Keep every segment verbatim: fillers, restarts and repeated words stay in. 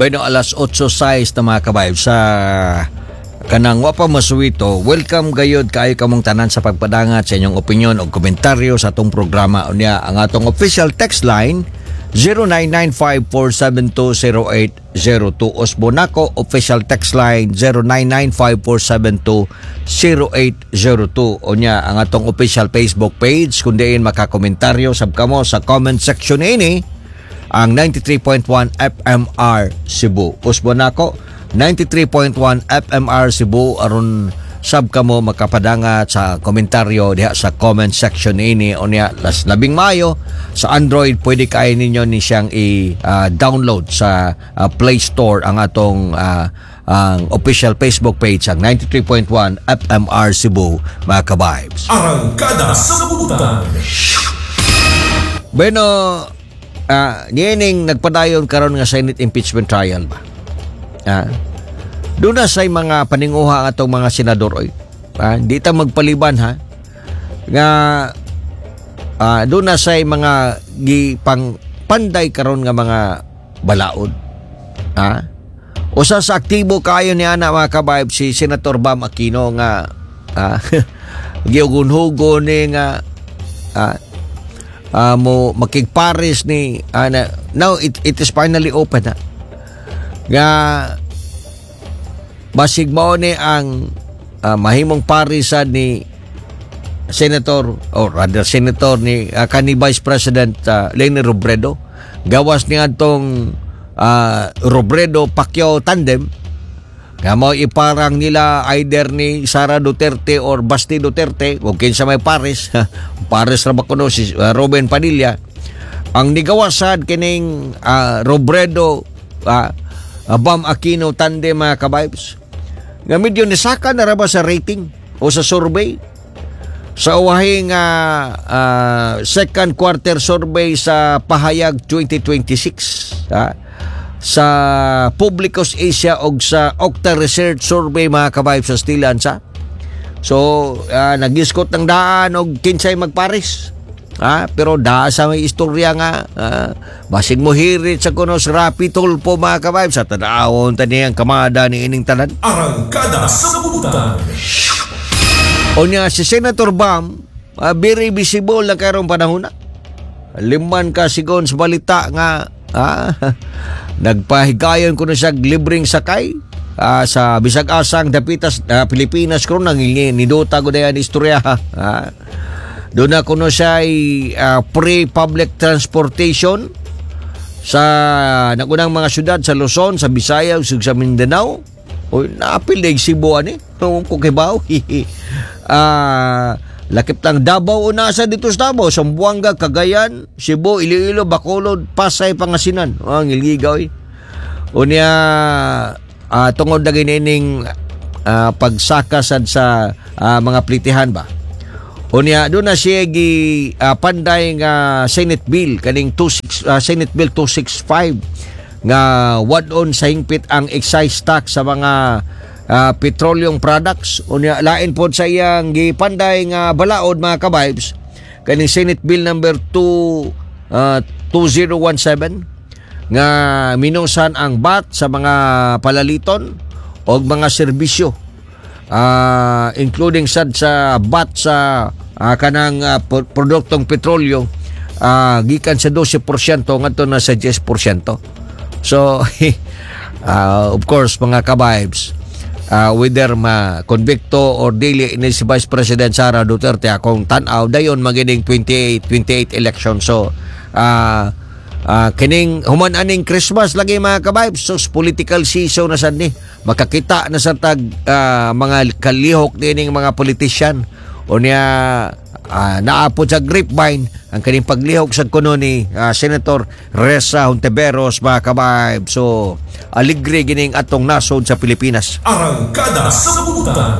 Bueno, alas otso sais na mga kabayb sa kanang wapa masuwito. Welcome gayod kaayo kamong tanan sa pagpadangat sa inyong opinion o komentaryo sa atong programa. Unya ang atong official text line zero nine nine five four seven two zero eight zero two. Osbonako official text line zero nine nine five four seven two zero eight zero two. Unya ang atong official Facebook page kung diin makakomentaryo sab kamo sa comment section ini ang ninety-three point one F M R Cebu. Osbonako ninety-three point one F M R Cebu aron sab kamo makapadangat sa komentaryo diha sa comment section ini. Unya las labing Mayo sa Android pwede kay ninyo ni siyang i-download uh, sa uh, Play Store ang atong uh, ang official Facebook page ang ninety-three point one F M R Cebu mga ka-vibes. Arangkada sa Butan. Bueno, uh, nining nagpadayon karon nga Senate impeachment trial ba? Ah, doon na say mga paninguha atong mga senador oy. Ah, di ta magpaliban ha. Nga ah, doon na say mga gipang panday karon nga mga balaod. Ah, usa sa aktibo kayo ni ana mga kabayb si Senator Bam Aquino nga ah, giugunhugon ni nga ah, ah, mo makigpares ni ah, na, now it, it is finally open ha. Nga basig mao ni ang uh, mahimong parisan ni Senator or rather Senator ni uh, kani Vice President uh, Leni Robredo gawas ni atong uh, Robredo Pacquiao tandem nga mao iparang nila either ni Sara Duterte or Basti Duterte o kinsa may pares pares ra ba kuno si uh, Robin Padilla ang nigawasan kining uh, Robredo uh, Uh, Bam Aquino tandem mga ka-vibes nga medyo nisaka na raba sa rating o sa survey sa uwahing uh, uh, second quarter survey sa Pahayag twenty twenty-six uh, sa Publicos Asia o sa Octa Research Survey mga ka-vibes sa Stilansa. So uh, nagiskot ng daan o kinsay magpares. Ah, pero da sa may istorya nga ah, basig mo hirit sa kuno sa Rapi Tulpo mga kabayb sa tanaawon tani ang kamada ni ining tanan. Arangkada sa Butan. Onya si Senator Bam ah, very visible na karong panahon na. Liman ka sigon sa balita nga ah, nagpahigayon kuno siya libreng sakay ah, sa bisag asang dapitas ah, Pilipinas kuno nang nidota gud dayan istorya ah. Doon na kuno siya ay uh, pre-public transportation sa nagunang mga syudad sa Luzon, sa Visayas, sa Mindanao. O naapil na yung Cebu ani. Kung kibaw. uh, lakip lang Davao o nasa dito sa Davao. Sambuanga, Cagayan, Cebu, Iloilo, Bacolod, Pasay, Pangasinan. O, ang iligaw eh. O niya uh, tungod na ginining uh, pagsakasad sa uh, mga plitihan ba. Unya doon na siya gi uh, panday nga Senate Bill kaning uh, Senate Bill two sixty-five nga wadon sa hingpit ang excise tax sa mga uh, petroleum products. Unya lain pod sa iyang gipanday nga balaod mga ka-vibes kaning Senate Bill number two thousand seventeen nga minusan ang B A T sa mga palaliton o mga serbisyo. Uh, including sad sa B A T sa uh, kanang uh, produktong petrolyo uh, gikan sa twelve percent ngadto na sa ten percent. So uh, of course mga ka-vibes uh, whether ma-convicto or dili ni si Vice President Sara Duterte akong tan-aw dayon magining twenty-eight election. So uh, Uh, kining human aning Christmas lagi mga ka-vibes, so political season na sad ni makakita na sa tag uh, mga kalihok dining mga politician o niya uh, naapod sa grapevine ang kaning paglihok sa kuno ni uh, Senator Ressa Hontiveros mga ka-vibes. So aligre gining atong nasod sa Pilipinas. Arangkada sa Butan.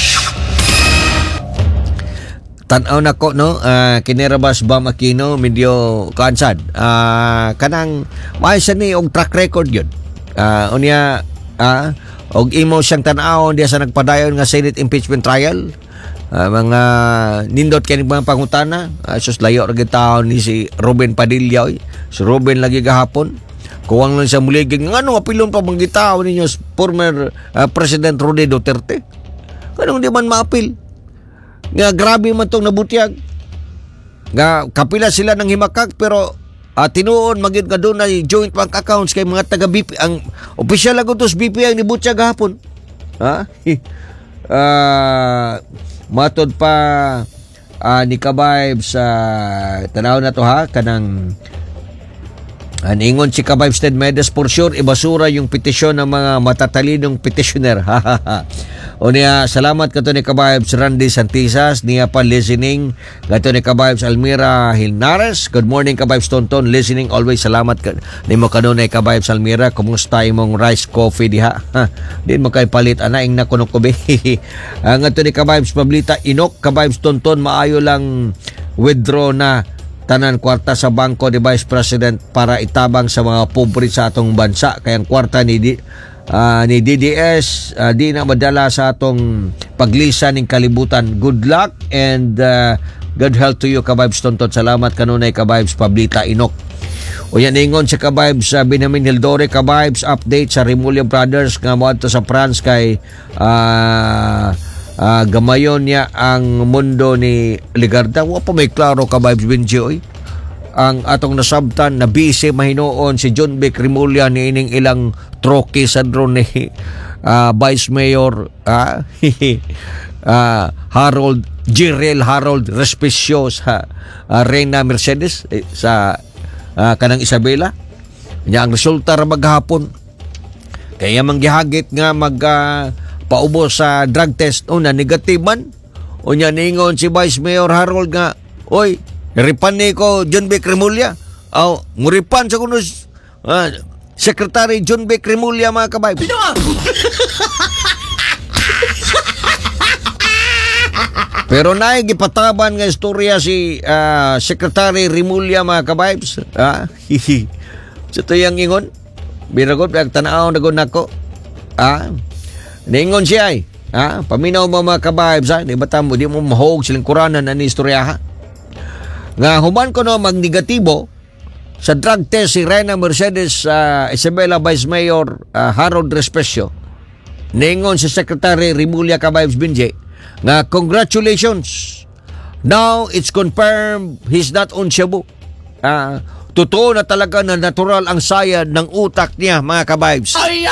Tanaw na ko no uh, kinirabas Bam Aquino medyo kansad uh, kanang may sa ni og track record yun uh, unya uh, og imo siyang tan-aw diya sa nagpadayon nga Senate impeachment trial uh, mga nindot kani mga pangutana uh, sus layo ra gid taon ni si Robin Padilla oy. Si Robin lagi gahapon Kuwang lang sa muligig. Nga ano, apilon pa bang gitao ninyo former uh, President Rodney Duterte? Kanong di man maapil? Nga grabe man itong nabutyag. Nga kapila sila ng himakak pero uh, tinuon magid nga doon na joint bank accounts kay mga taga-B P. Ang opisyal lang ito B P ang nibutyag hapon. Ha? uh, matod pa uh, ni Kabibes sa uh, tanaw na to ha, kanang aningon si Kabibes Ted Medes, for sure ibasura yung petisyon ng mga matatalinong petitioner. O niya, salamat kato ni Kabibes Randy Santisas, niya pa listening. Kato ni Kabibes Almira Hilnares, good morning Kabibes Tonton, listening always. Salamat ka, ni mo kanunay Kabibes Almira, kumusta imong rice coffee diha? Din mo kay palit ana ing nakunok ko be. Ang ato ni Kabibes Pablita Inok, Kabibes Tonton, maayo lang withdraw na tanan kwarta sa bangko ni Vice President para itabang sa mga pobre sa atong bansa. Kaya ang kwarta ni di, uh, ni D D S uh, di na madala sa atong paglisa ning kalibutan. Good luck and uh, good health to you Kabibes Tonton. Salamat kanunay Kabibes Pablita Inok. O yan ingon si Kabibes uh, Benjamin Hildore, Kabibes update sa Rimulya Brothers nga moadto sa France kay uh, Uh, gamayon niya ang mundo ni Ligarda. Wa pa may klaro Kabibes Benji oy. Ang atong nasabtan na busy mahinoon si John Vic Rimulya ni ining ilang troke sa drone ni uh, Vice Mayor uh, uh, Harold Jirel Harold Respicio sa uh, Reina Mercedes eh, sa uh, kanang Isabela. Nya ang resulta ra maghapon kaya manggihagit nga mag uh, paubo sa drug test. Una, negative man. O niya ningon si Vice Mayor Harold nga, oy, ripan ni ko John Vic Rimulya. Aw, nguripan sa kuno uh, Secretary John Vic Rimulya mga Kabibes. Pero naay gipataban nga istorya si uh, Secretary Rimulya mga Kabibes. Ah, hihi. Sa tuyang ingon, biragot tanaw nagon nako. Ah, ningon siya ay, ha? Paminaw mo mga Kabibes, ha? Di ba tamo, di mo mahog silang kuranan na ni istorya, ha? Nga human ko no mag-negatibo sa drug test si Reina Mercedes uh, Isabela Vice Mayor uh, Harold Respicio. Ningon si Secretary Rimulya Kabibes Benji nga congratulations. Now it's confirmed he's not on Shabu. Uh, totoo na talaga na natural ang sayad ng utak niya mga Kabibes. Ay,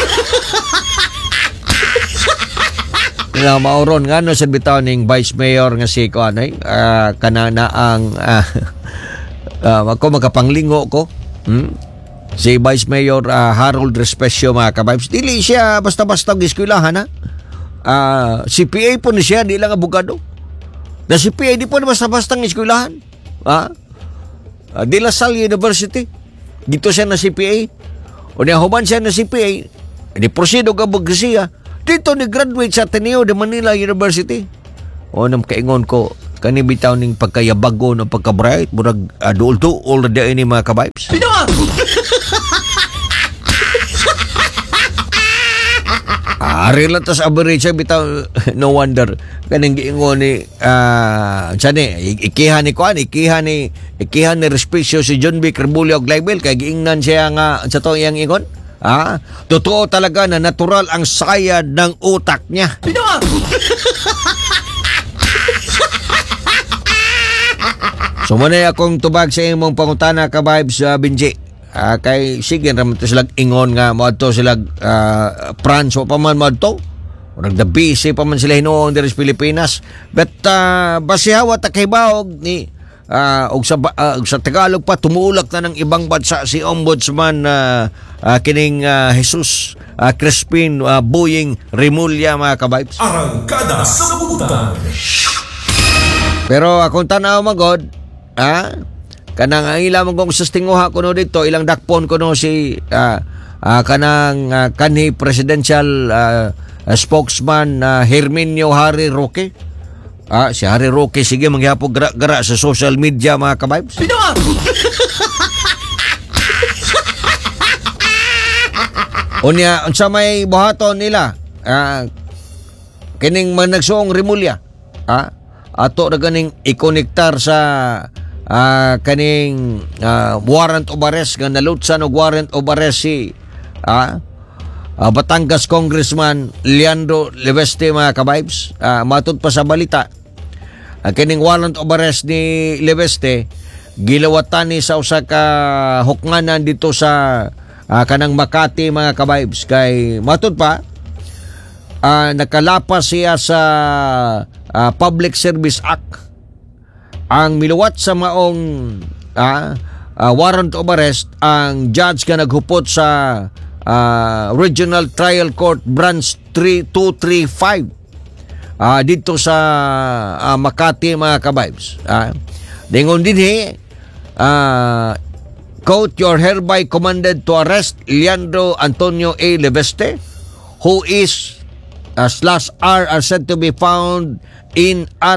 na mauron nga no sa bitaw ning Vice Mayor nga si ko anay uh, kanana ang uh, uh, ako magapanglingo ko hmm? si Vice Mayor uh, Harold Respicio mga Kabibes. Dili siya basta-basta giskwelahan ha. Uh, C P A po ni siya, di lang abogado. Na C P A di po na basta-basta giskwelahan. Ha? Uh, De La Salle University. Dito siya na C P A. O niya human siya na C P A. Di prosedo ka siya. Dito ni graduate sa Ateneo de Manila University. O nang kaingon ko, kani bitaw ning pagkayabago ng pagka-bright, murag adulto already ini mga Kabibes. Pinawa! Ari lang tas average bitaw, no wonder. Kaning giingon ni, uh, sani, ikihan ni Kuan, ikihan ni, ikihan ni Respicio si John Vic Rimulya og label, kay giingnan siya nga, sa to iyang ingon. Ah, totoo talaga na natural ang sayad ng utak niya. So manay akong tubag sa imong pangutana Kabibes uh, Benji. Uh, kay sige raman to sila ingon nga moadto sila uh, France o pa man moadto. Urang the busy pa man sila hinuon diri sa Pilipinas. But uh, basihawa ta kay baog ni uh, og sa uh, og sa Tagalog pa tumulak na ng ibang bansa si Ombudsman uh, uh, kining uh, Jesus uh, Crispin uh, Buying Rimulya mga Kabibes. Arangkada sa Bubutan. Pero akong tanaw magod, ah, kanang ang ilang mong sustinguha ko no dito, ilang dakpon ko no si uh, uh, kanang uh, kanhi presidential uh, uh, spokesman uh, Herminio Harry Roque. Ah, si Harry Roque sige mangyapog gara-gara sa social media mga Kabibes. Unya unsa may buhaton nila? Ah, kining man nagsuong Rimulya. Ah, ato na ganing ikonektar sa ah, kaning ah, warrant of arrest nga nalutsan og warrant of arrest si ah, ah, Batangas Congressman Leandro Leveste mga kabibes. Ah, matud pa sa balita, ang kining warrant of arrest ni Leveste gilawatan ni sa usa ka hukmanan dito sa uh, kanang Makati mga kabibes. Kay matud pa uh, nakalapas siya sa uh, Public Service Act. Ang miluwat sa maong uh, uh, warrant of arrest ang judge ka naghupot sa uh, Regional Trial Court Branch three two three five uh, dito sa uh, Makati mga kabibes. Uh, Dingon dinhi, uh, quote, "You're hereby commanded to arrest Leandro Antonio A. Leveste, who is uh, slash R are said to be found in at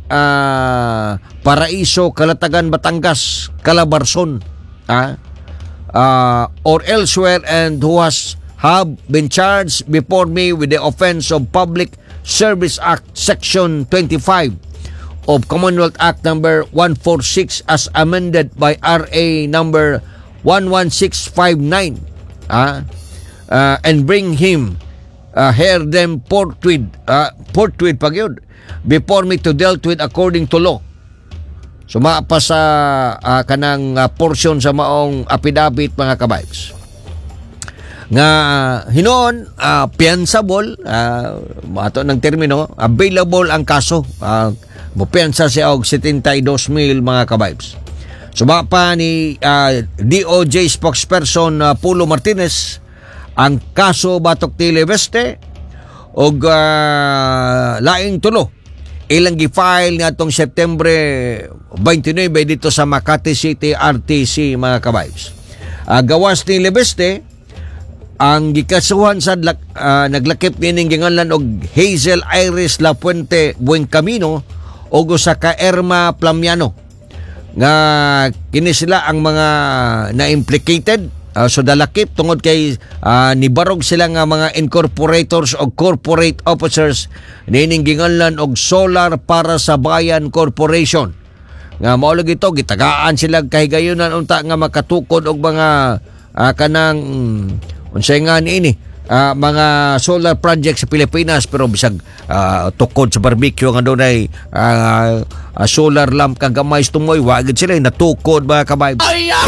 uh, Paraiso, Calatagan, Batangas, Calabarzon, uh, uh, or elsewhere, and who has have been charged before me with the offense of Public Service Act Section twenty-five of Commonwealth Act number one forty-six as amended by R A number one one six five nine, uh, uh, and bring him uh, here them forthwith uh, forthwith pag yun before me to dealt with according to law." Suma pa sa uh, kanang uh, portion sa maong affidavit mga kabibes nga uh, hinoon uh, fianceable, uh, mato ng termino, available ang kaso. Uh, Mupiansa siya og seventy-two mil mga kabibes. Suma pa ni uh, D O J spokesperson uh, Pulo Martinez, ang kaso batok ni Leveste og uh, laing tulo ilang gi-file nga tong September twenty-nine dito sa Makati City R T C mga kabibes. Uh, gawas ni Leveste ang gikasuhan sa uh, naglakip nining ginganlan og Hazel Iris La Puente Buencamino o sa ka Erma Plamiano nga kini sila ang mga na-implicated uh, so dalakip tungod kay uh, nibarog sila nga mga incorporators o corporate officers nining ginganlan og Solar para sa Bayan Corporation nga mao lagi ito gitagaan sila kahigayunan unta nga makatukod og mga uh, kanang unsay nga niini Uh, mga solar project sa Pilipinas, pero bisag uh, tukod sa barbecue nga doon ay uh, uh, solar lamp kang gamay tumoy, wagid sila natukod mga kabay.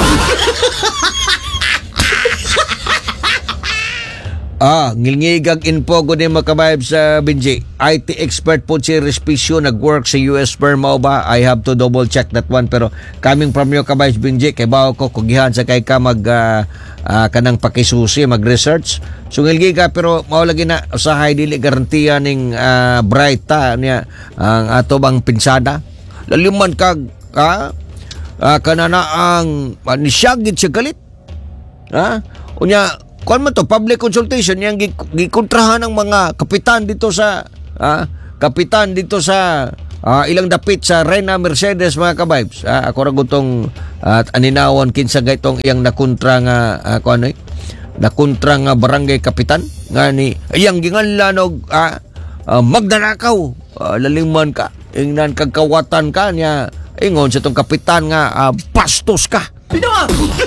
Ah, ngilngigag info ko din mga kabayab sa Benji. I T expert po si Respicio nag-work sa U S firm mo ba? I have to double check that one, pero coming from you kabayab Benji, kay bawo ko kugihan sa kay ka mag uh, uh, kanang pakisusi, mag-research. So ngilngiga pero mao lagi na usahay dili garantiya ning uh, bright ta niya ang ato bang pinsada. Laliman kag ha? Uh, kanana ang uh, nisyagid siya galit. Ha? Unya kuan man to public consultation yang gikontrahan ng mga kapitan dito sa ah, kapitan dito sa ah, ilang dapit sa Reina Mercedes mga kabibes. Ah, ako ra gutong at ah, aninawan kinsa gaytong iyang nakontra nga ah, kuan ay nakontra nga barangay kapitan nga ni iyang ginganlan og ah, ah, magdanakaw. Ah, laliman ka ingnan kag kawatan ka niya ingon sa tong kapitan nga ah, bastos ka. Binawa.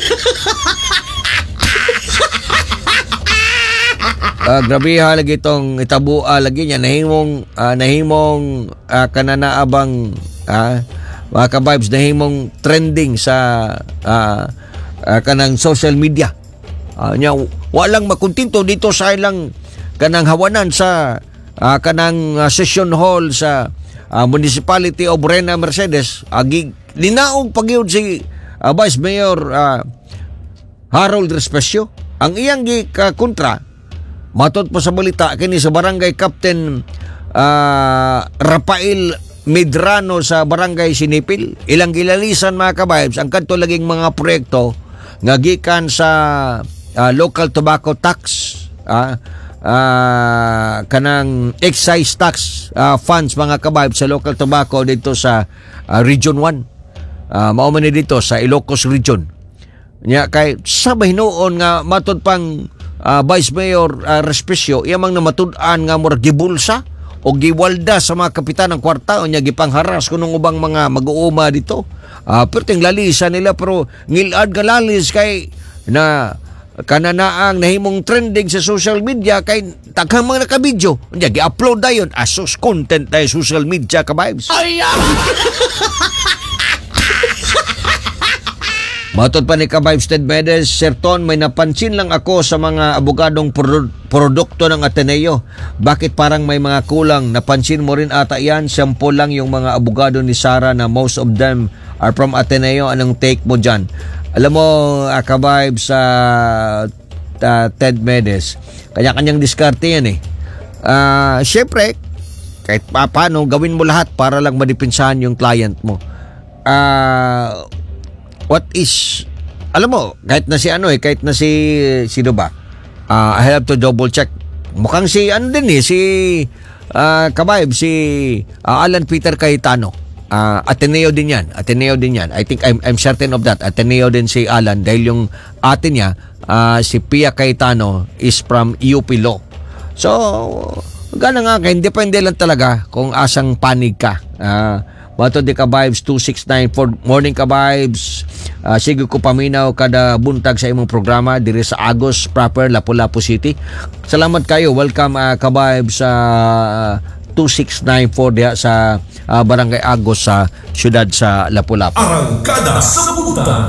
Uh, grabe ha lagi itong itabua lagi niya nahimong uh, nahimong uh, kananaabang uh, mga kabibes nahimong trending sa uh, uh, kanang social media uh, niya walang makuntinto dito sa ilang kanang hawanan sa uh, kanang uh, session hall sa uh, Municipality of Reina Mercedes agi uh, linaog pagyud si uh, Vice Mayor uh, Harold Respecio ang iyang gi kontra. Matot po sa balita kini sa barangay Captain uh, Rafael Medrano sa barangay Sinipil. Ilang gilalisan mga kabibes ang kadto laging mga proyekto nga gikan sa uh, local tobacco tax, uh, uh, kanang excise tax uh, funds mga kabibes sa local tobacco dito sa uh, Region one. Uh, mao man ni dito sa Ilocos Region. Nya kay sa bahinoon nga matud pang Uh, Vice Mayor uh, Respecio iyamang namatud-an nga murag gibulsa o giwalda sa mga kapitan ng kwarta o niya gipangharas kunong ubang mga mag-uuma dito. Ah, pero ting lalisa nila pero ngilad nga lalis kay na kananaang nahimong trending sa social media kay taghang mga nakabidyo. Unya gi-upload dayon asos content tayo social media ka vibes. Matod pa ni Ka-Vibes Ted Medes, Sir Ton, may napansin lang ako sa mga abogadong produ- produkto ng Ateneo. Bakit parang may mga kulang? Napansin mo rin ata yan? Sample lang yung mga abogado ni Sara na most of them are from Ateneo. Anong take mo dyan? Alam mo, uh, Ka-Vibes sa uh, uh, Ted Medes, kanya-kanyang diskarte yan eh. Uh, Siyempre, kahit pa paano, gawin mo lahat para lang madipinsahan yung client mo. Ah... Uh, What is, alam mo, kahit na si ano eh, kahit na si, sino ba? Uh, I have to double check. Mukhang si, ano din eh, si, uh, Ka-Vibe, si uh, Alan Peter Cayetano. Uh, Ateneo din yan. Ateneo din yan. I think, I'm, I'm certain of that. Ateneo din si Alan dahil yung ate niya, uh, si Pia Cayetano is from U P Law. So, gana nga, kaya depende lang talaga kung asang panig ka. Ah, uh, Bato di Ka-Vibes two six nine four. Morning Ka-Vibes. Uh, sige ko paminaw kada buntag sa imong programa diri sa Agos proper Lapu-Lapu City. Salamat kayo. Welcome uh, Ka-Vibes sa uh, two six nine four diha sa uh, Barangay Agos sa siyudad sa Lapu-Lapu. Arangkada sa Butan.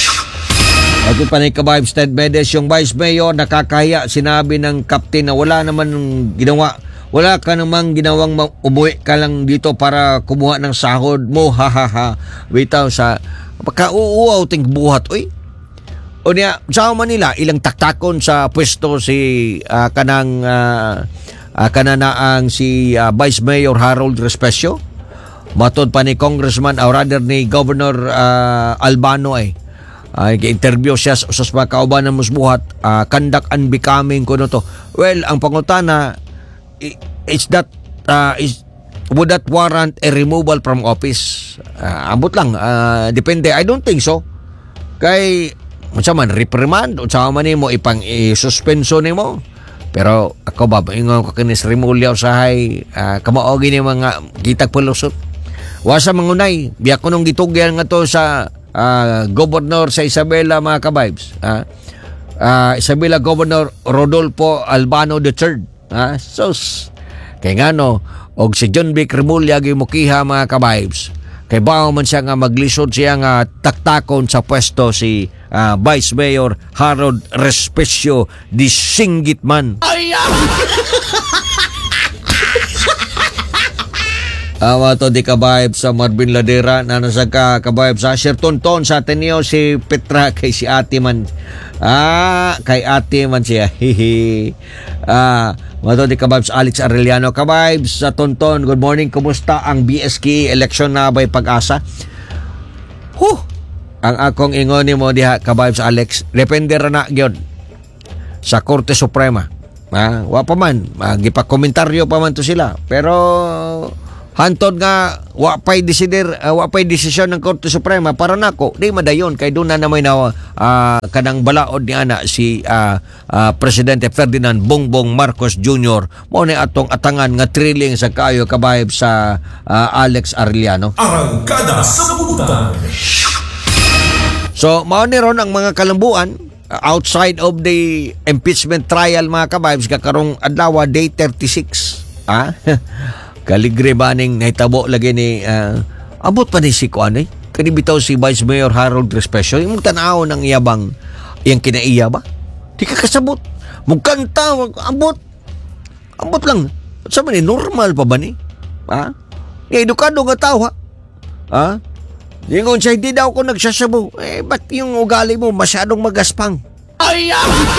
Ako pa ni Ka-Vibes Ted Medes, yung Vice Mayor nakakahiya, sinabi ng captain na wala naman ginawa. Wala ka namang ginawang umuwi ka lang dito para kumuha ng sahod mo, ha ha ha. Bitaw sa pagka-uuaw ting buhat, oy. O niya, sa Manila, ilang taktakon sa pwesto si uh, kanang uh, uh, kananaang si uh, Vice Mayor Harold Respecio. Matod pa ni Congressman, or rather ni Governor uh, Albano ay ay uh, interview siya sa mga kaubanan mo buhat, uh, conduct unbecoming kuno to. Well, ang pangutana, is that uh, is would that warrant a removal from office? Uh, ambot lang, uh, depende. I don't think so. Kay unsa man reprimand, unsa man nimo ipang i-suspenso nimo. Pero ako ba ingon ko kinis remulyaw sahay uh, kamaogi ni mga kitag pulusot. Wasa mangunay, biya ko nung gitugyan nga to sa uh, Governor sa Isabela mga Ka-Vibes. Uh, uh, Isabela Governor Rodolfo Albano the third. Ah, sos. Kay ngano og si John B. Cremulya gimukiha mga Ka-Vibes. Kay bao man siya nga maglisod siya nga taktakon sa pwesto si uh, Vice Mayor Harold Respecio di Singgit man. Ay! Awa to di Ka-Vibes sa Marvin Ladera na nasa ka Ka-Vibes sa Sir Tonton sa Ateneo si Petra kay si ate man. Ah, kay ate man siya. Hihi. Ah, mato di Ka-Vibes Alex Arellano. Ka-Vibes sa Tonton, good morning. Kumusta ang B S K election na ba'y pag-asa? Huh! Ang akong ingon ni mo diha Ka-Vibes Alex, depende ra na gyud sa Korte Suprema. Ah, wa pa man, gipa-komentaryo pa man to sila. Pero hantod nga wa pay decider uh, wa pay desisyon ng Korte Suprema para nako di madayon kay duna na may na uh, kanang balaod ni ana si uh, uh, Presidente Ferdinand Bongbong Marcos Junior Mao ni atong atangan nga thrilling sa kayo Ka-Vibe sa uh, Alex Arellano. Arangkada sa Butan. So mao ni ron ang mga kalambuan uh, outside of the impeachment trial mga Ka-Vibes kakarong adlaw day thirty-six. Ah kaligre ba ning nahitabo lagi ni uh, abot pa ni si Kuan eh kanibitaw si Vice Mayor Harold Respecio imong tan-aw ng iyabang iyang kinaiya ba di ka kasabot mugkanta abot abot lang sa man normal pa ba ni ha eh edukado nga tao ha ha ingon siya hindi daw ko nagsasabo eh ba't yung ugali mo masyadong magaspang ay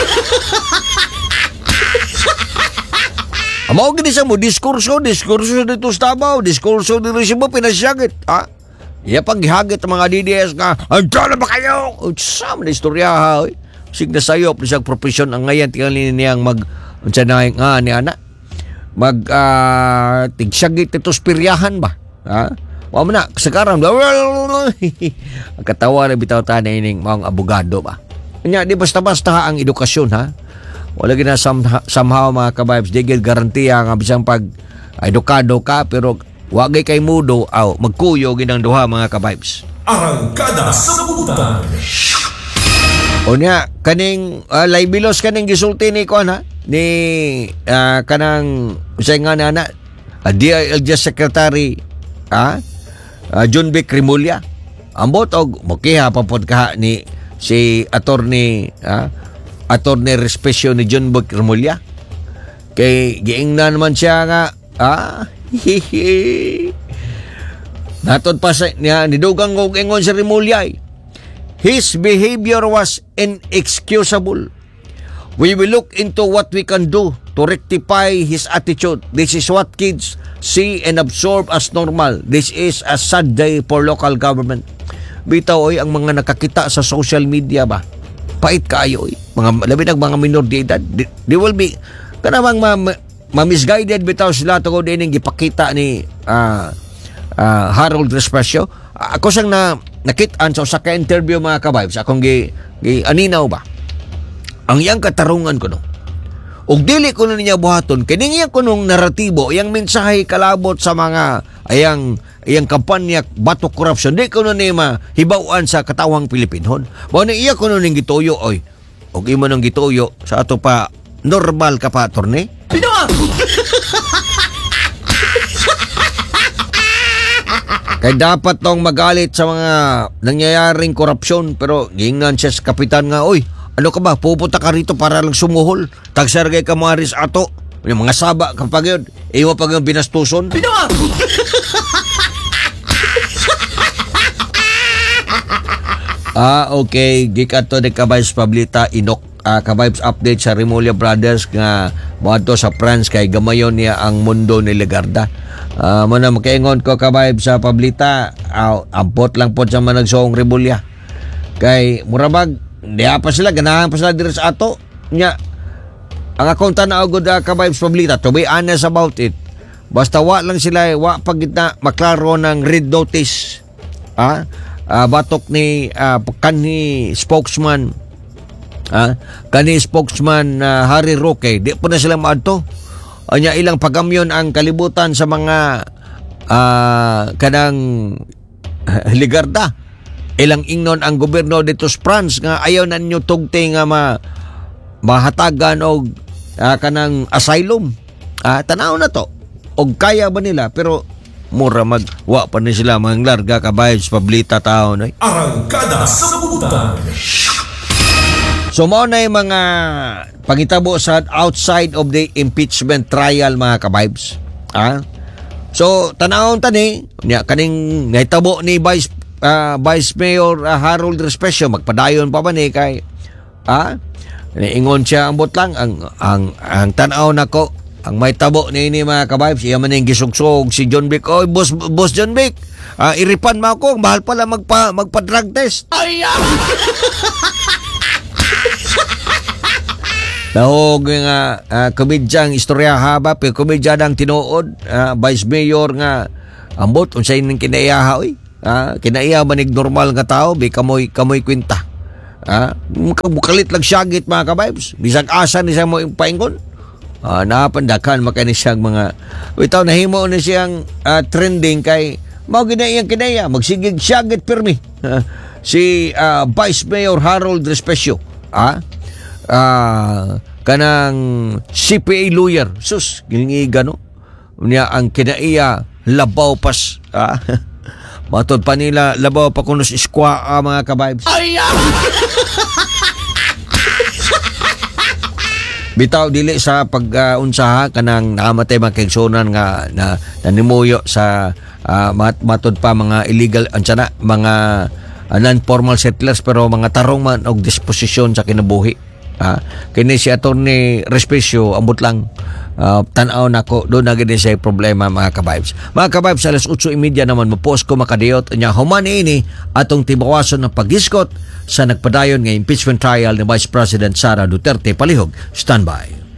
Amo gini sa mo diskurso, diskurso dito sa Davao, diskurso dito sa mo pinasyagit, ha? Iya pang gihagit ang mga D D S nga, anda na ba kayo? Sa man istorya ha, oy. Sig na sayop ni sa profesyon ang ngayon tingali niyang mag unsa na nga ni ana. Mag uh, tigsyagit dito sa piryahan ba? Ha? Wa man na kasagaran. Ang katawa na bitaw ta na ining mga abogado ba. Nya di basta-basta ang edukasyon ha. wala gina somehow, somehow mga kabibes, di gid garantiya nga bisang pag edukado ka pero wagay kay mudo aw magkuyo ginang duha mga kabibes. Arangkada sa Sabutan. O niya, kaning uh, Laibilos kaning gisulti ni ko na ni uh, kanang usay nga nana uh, D I L G Secretary ah uh, John Vic Rimulya. Ambot og mokiha pa pod ka ni si attorney ah attorney Respecio ni John Vic Rimulya. Kay giingnan naman siya nga ah hihi. Natod pa sa niya nidugang og ingon si Rimulya. His behavior was inexcusable. We will look into what we can do to rectify his attitude. This is what kids see and absorb as normal. This is a sad day for local government. Bitaw oy ang mga nakakita sa social media ba. Pait kaayo oy. Mga labi nag mga minor de edad. They, they will be kanang ma, ma misguided bitaw sila tungod ining gipakita ni uh, uh, Harold Respecio. Uh, ako sang na nakit-an sa usa ka interview mga kabibes akong gi, gi aninaw ba ang iyang katarungan ko no ug dili ko na niya buhaton kini iyang kunong naratibo iyang mensahe kalabot sa mga ayang iyang kampanya bato corruption di ko na ni mahibaw-an sa katawang Pilipinhon mao ni iya kuno ning gituyo oy ug imo nang gituyo sa ato pa normal ka pa attorney kaya dapat tong magalit sa mga nangyayaring korupsyon pero giingnan siya sa kapitan nga, oy, ano ka ba, pupunta ka rito para lang sumuhol, tagsargay ka mga ris ato, yung mga saba kapag yun, iwa pag yung binastuson. ah, okay, gikato de Kabayos Pablita, inok, uh, Kabayos update sa Rimulya Brothers nga mga sa France kay gamayon niya ang mundo ni Legarda. Uh, muna makaingon ko kabayb sa Pablita uh, ampot lang po sa managsoong Rimulya kay murabag diha pa sila ganahan pa sila diri sa ato nya ang akong tanaw gud uh, kabayb sa Pablita to be honest about it basta wa lang sila wa pag na maklaro ng red notice ah uh, batok ni uh, kanhi spokesman ah uh, kanhi spokesman uh, Harry Roque di po na sila maadto. Anya ilang pagamyon ang kalibutan sa mga uh, kanang uh, Legarda. Ilang ingnon ang gobyerno dito sa France nga ayaw na ninyo tugtay nga ma, mahatagan og uh, kanang asylum. Uh, tanaw na to. Og kaya ba nila pero mura mag wa pa ni sila mga larga kabayad sa Pablita tao no. Arangkada sa Sabutan. So mao na yung mga pangitabo sa outside of the impeachment trial mga kabibes. Ah? So tanawon tani nya kaning nahitabo ni Vice uh, Vice Mayor uh, Harold Respecio magpadayon pa ba ni kay ah ingon siya ang butlang ang ang ang tan-aw nako ang may tabo ni ini mga kabibes iya man ning gisugsog si John Vic oy boss boss John Vic uh, iripan mo ako mahal pala magpa magpa drug test. Ay Dahog nga uh, komedyang istorya haba pero komedya nang tinuod uh, Vice Mayor nga ambot unsay ning kinaiyaha oy uh, kinaiya manig normal nga tao bi kamoy kamoy kwenta ah uh, bukalit lang syagit mga kabibes bisag asa ni sa mo paingon uh, napandakan makani siyang mga bitaw nahimo na siyang uh, trending kay mao ginaiyang kinaiya magsigig syagit pirmi uh, si uh, Vice Mayor Harold Respecio ah Uh, kanang C P A lawyer sus gilingiga no niya ang kinaiya labaw pas ah, matod pa nila labaw pa kunos iskwa ah, mga kabibes bitaw dili sa pag-unsaha uh, kanang nakamatay mga kaigsunan nga na nanimuyo sa uh, mat matod pa mga illegal ansana mga uh, non-formal settlers pero mga tarong man og disposisyon sa kinabuhi. Ah, kini si Attorney Respecio ambot lang uh, tan-aw nako do na gid say problema mga kabibes. Mga kabibes alas eight thirty naman mo-post ko makadiyot nya human ini atong tibawason ng pagdiskot sa nagpadayon nga impeachment trial ni Vice President Sara Duterte palihog. Standby.